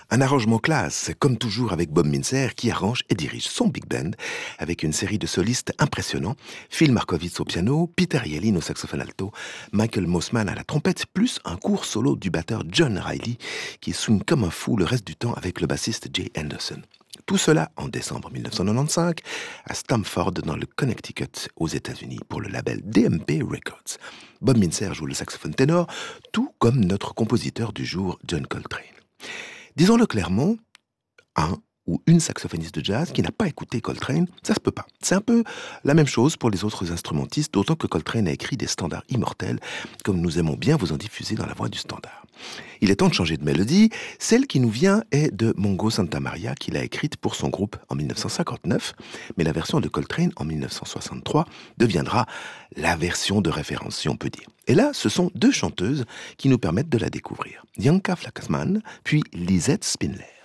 Un arrangement classe, comme toujours avec Bob Mintzer, qui arrange et dirige son big band avec une série de solistes impressionnants. Phil Markowitz au piano, Peter Yellin au saxophone alto, Michael Mossman à la trompette, plus un court solo du batteur John Riley qui swing comme un fou le reste du temps avec le bassiste Jay Anderson. Tout cela en décembre 1995 à Stamford dans le Connecticut aux États-Unis pour le label DMP Records. Bob Mintzer joue le saxophone ténor, tout comme notre compositeur du jour John Coltrane. Disons-le clairement, un ou une saxophoniste de jazz qui n'a pas écouté Coltrane, ça se peut pas. C'est un peu la même chose pour les autres instrumentistes, d'autant que Coltrane a écrit des standards immortels, comme nous aimons bien vous en diffuser dans la voix du standard. Il est temps de changer de mélodie. Celle qui nous vient est de Mongo Santamaria, qu'il a écrite pour son groupe en 1959, mais la version de Coltrane en 1963 deviendra la version de référence, si on peut dire. Et là, ce sont deux chanteuses qui nous permettent de la découvrir. Janka Flakasman, puis Lisette Spindler.